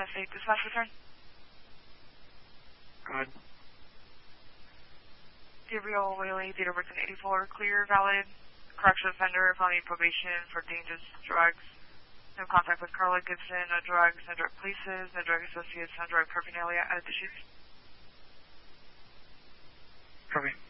MS8 dispatch return. Go ahead. Gabriel Whaley, date of birth in 84, clear, valid, correction offender, felony probation for dangerous drugs. No contact with Carla Gibson, no drugs, no drug places, no drug associates, no drug paraphernalia at the shoot. Copy.